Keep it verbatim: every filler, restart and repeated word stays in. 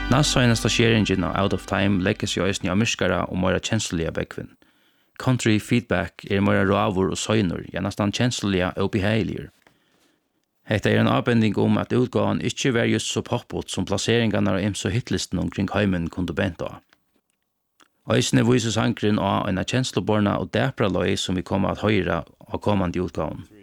Nassa er nesta skjeringen av Out of Time legges jo øyne av myrskara og mer kjenslelige bekvinn. Country feedback er mer ravur og søgnur, ja nestan kjenslelige og behageliger. Hetta er en avbending om at utgåan ikkje var just så poppot som plasseringarna av imso hitlisten omkring heimen kunde benta. Øysene viser sankren av en kjensloborna og depra løy som vi kommer at høyra av kommande utgåan.